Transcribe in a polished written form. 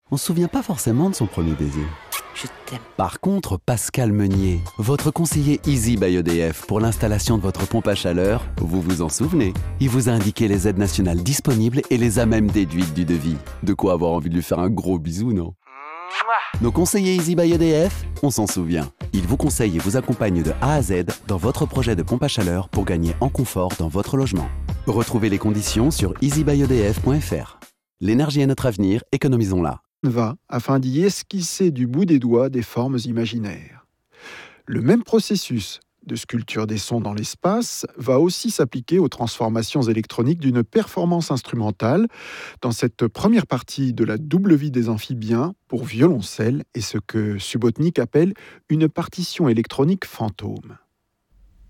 On se souvient pas forcément de son premier baiser. Je t'aime. Par contre, Pascal Meunier, votre conseiller Easy by EDF pour l'installation de votre pompe à chaleur, vous vous en souvenez? Il vous a indiqué les aides nationales disponibles et les a même déduites du devis. De quoi avoir envie de lui faire un gros bisou, non? Nos conseillers Easy by EDF, on s'en souvient. Ils vous conseillent et vous accompagnent de A à Z dans votre projet de pompe à chaleur pour gagner en confort dans votre logement. Retrouvez les conditions sur easybyedf.fr. L'énergie est notre avenir, économisons-la. Afin d'y esquisser du bout des doigts des formes imaginaires. Le même processus de sculpture des sons dans l'espace va aussi s'appliquer aux transformations électroniques d'une performance instrumentale dans cette première partie de la double vie des amphibiens pour violoncelle et ce que Subotnick appelle une partition électronique fantôme.